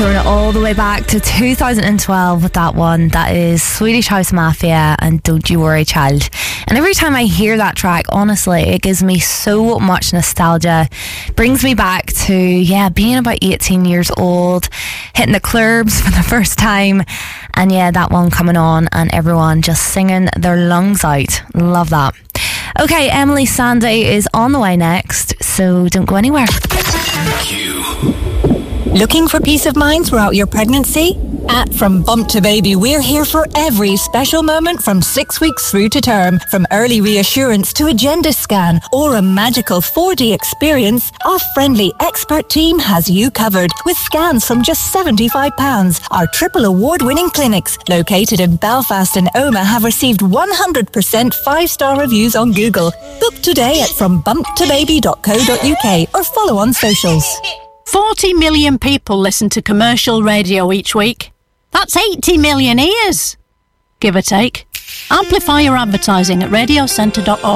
throwing it all the way back to 2012 with that one. That is Swedish House Mafia and Don't You Worry Child. And every time I hear that track, honestly, it gives me so much nostalgia. Brings me back to, being about 18 years old, hitting the clubs for the first time. And that one coming on and everyone just singing their lungs out. Love that. Okay, Emily Sandé is on the way next, so don't go anywhere. Looking for peace of mind throughout your pregnancy? At From Bump to Baby, we're here for every special moment from 6 weeks through to term. From early reassurance to a gender scan or a magical 4D experience, our friendly expert team has you covered with scans from just £75. Our triple award-winning clinics, located in Belfast and Omagh, have received 100% 5-star reviews on Google. Book today at frombumptobaby.co.uk or follow on socials. 40 million people listen to commercial radio each week. That's 80 million ears, give or take. Amplify your advertising at radiocentre.org.